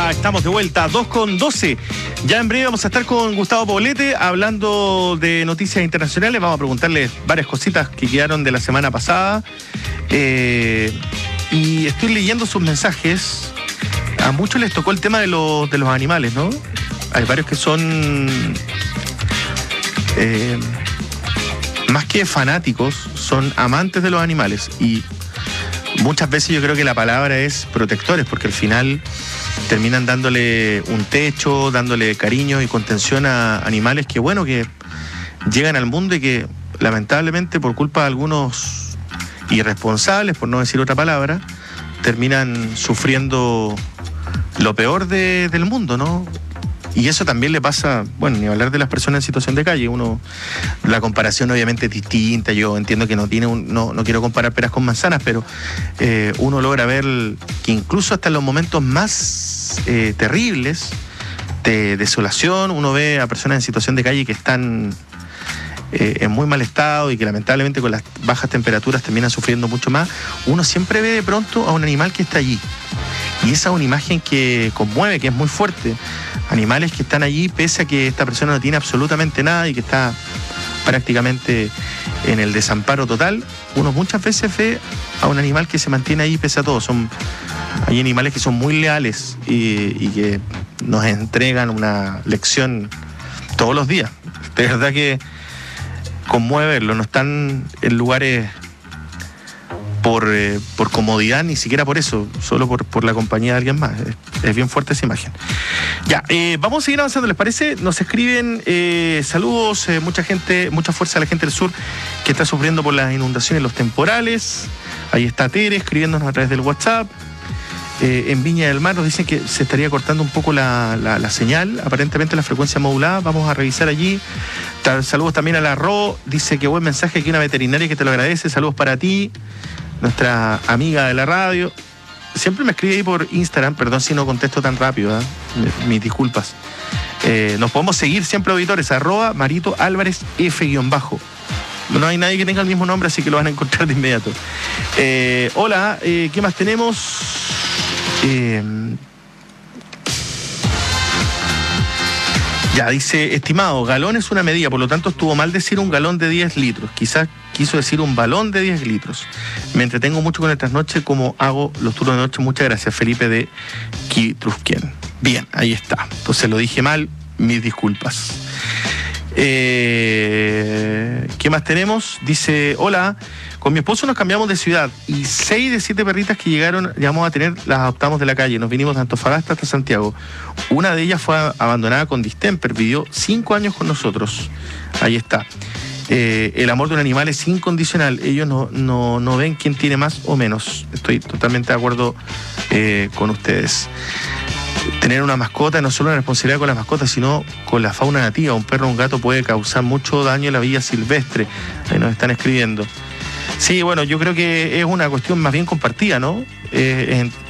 Ya estamos de vuelta, 2:12. Ya en breve vamos a estar con Gustavo Poblete hablando de noticias internacionales. Vamos a preguntarle varias cositas que quedaron de la semana pasada. Y estoy leyendo sus mensajes. A muchos les tocó el tema de los animales, ¿no? Hay varios que son más que fanáticos, son amantes de los animales. Y muchas veces yo creo que la palabra es protectores, porque al final terminan dándole un techo, dándole cariño y contención a animales que, bueno, que llegan al mundo y que lamentablemente por culpa de algunos irresponsables, por no decir otra palabra, terminan sufriendo lo peor del mundo, ¿no? Y eso también le pasa, bueno, ni hablar de las personas en situación de calle. La comparación obviamente es distinta. Yo entiendo que no quiero comparar peras con manzanas, pero uno logra ver que incluso hasta en los momentos más terribles de desolación, uno ve a personas en situación de calle que están en muy mal estado y que lamentablemente con las bajas temperaturas terminan sufriendo mucho más. Uno siempre ve de pronto a un animal que está allí. Y esa es una imagen que conmueve, que es muy fuerte. Animales que están allí pese a que esta persona no tiene absolutamente nada y que está prácticamente en el desamparo total. Uno muchas veces ve a un animal que se mantiene ahí pese a todo. Hay animales que son muy leales y que nos entregan una lección todos los días. De verdad que conmueve verlo. No están en lugares por comodidad, ni siquiera por eso, solo por la compañía de alguien más. Es bien fuerte esa imagen. Ya, vamos a seguir avanzando, ¿les parece? Nos escriben saludos, mucha gente, mucha fuerza a la gente del sur que está sufriendo por las inundaciones, los temporales. Ahí está Tere escribiéndonos a través del WhatsApp. En Viña del Mar nos dicen que se estaría cortando un poco la señal, aparentemente la frecuencia modulada. Vamos a revisar allí. Saludos también a la Ro, dice que buen mensaje aquí, una veterinaria que te lo agradece. Saludos para ti, nuestra amiga de la radio. Siempre me escribe ahí por Instagram, perdón si no contesto tan rápido, ¿eh? Mis disculpas. Nos podemos seguir siempre, auditores, @Marito Álvarez F_. No hay nadie que tenga el mismo nombre, así que lo van a encontrar de inmediato. Hola, ¿qué más tenemos? Ya, dice, estimado, galón es una medida, por lo tanto estuvo mal decir un galón de 10 litros. Quizás quiso decir un balón de 10 litros. Me entretengo mucho con el trasnoche como hago los turnos de noche. Muchas gracias, Felipe de Quitrusquén. Bien, ahí está. Entonces lo dije mal, mis disculpas. ¿Qué más tenemos? Dice, hola, con mi esposo nos cambiamos de ciudad y 6 de 7 perritas que llegamos a tener las adoptamos de la calle. Nos vinimos de Antofagasta hasta Santiago. Una de ellas fue abandonada con distemper, vivió 5 años con nosotros. Ahí está. El amor de un animal es incondicional. Ellos no ven quién tiene más o menos. Estoy totalmente de acuerdo con ustedes. Tener una mascota no es solo una responsabilidad con las mascotas, sino con la fauna nativa. Un perro o un gato puede causar mucho daño en la vida silvestre. Ahí nos están escribiendo. Sí, bueno, yo creo que es una cuestión más bien compartida, ¿no?